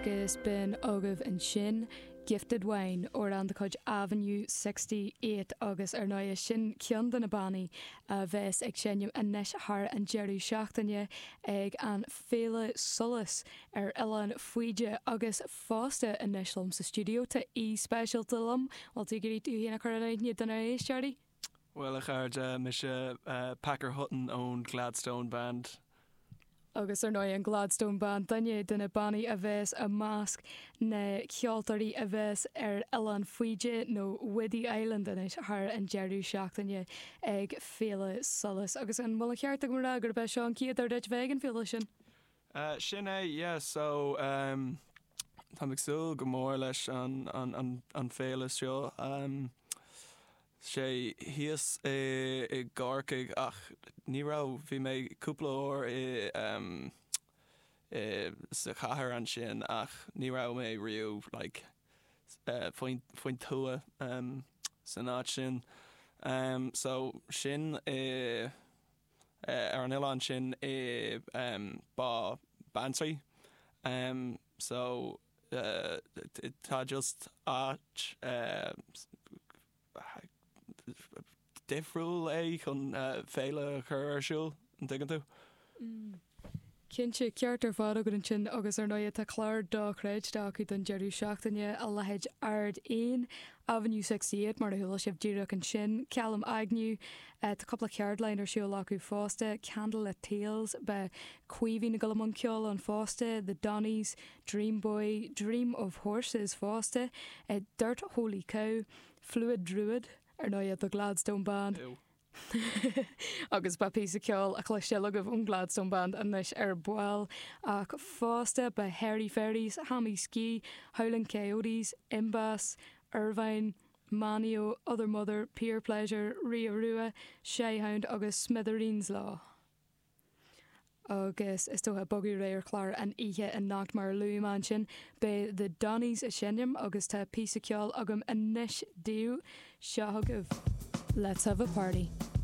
agus bin agah an sin Gifted Wine or an the Cudge Avenue 68 agus ar náide sin cean den na bani a bheits ag sinnim a neis haar an Jerry seachtainne ag an féle solas ar Ellen Fuide agus fásta a neislumm sa studio ta specialta lum wal tú gurí tú hína chuirní den éis Jerry? Well, I heard mis Packer Hutton owned Gladstone Band. Agus ar náid an Gladstone Band danne duna bannaí a bheits a másc na ceoltarí a bheits ar Ellen Fuide nó Whiddy Island in th an Jerry seachtainne ag féle solas. Agus an mula cheart a mar gur be seo an ciad ar deit bheith an féile sin? Sin yeah, so tá migsú go mór leis an féile seo. sé híos I gárcaig ach ní rá bhí mé cúpla óir sa chathair an sin ach ní rá mé riú like, foin tua san áit sin. So sin ar an Ileán sin ba bantaí. So tá just áit difriúil chun féile chur siúil an tuigean tú. Cinnte ceart ar fád agur an sin agus ar náide tá chláir dá chréid dá chu don Jerry seachtainne a lehéid ard 1 Avenue 68 mar a thuúla sibh díreach an sin Callum Agnew tá coppla ceardlein ar siúil acu fásta Candle at Tales be cuihí na golamon ceol an fásta The Donnies, Dream Boy, Dream of Horses fásta Dirt Holy Cow, Fluid Druid ar náide do Gladstone Band. Ew. Agus ba pí a ceol a chluisteach an Gladstone Band anis ar buil ach fásta be Harry Ferries, Hammy Ski, Howling Coyotes, Imbas, Irvine, Manio, Other Mother, Peer Pleasure, Ria Rua, Shayhound agus Smithereens Law. Agus is tótha bogu réir chláir an ihe an nacht mar luúán sin be The Donnies a sinnim agus tá pí a ceol agam a niis diú seo agah. Let's have a party.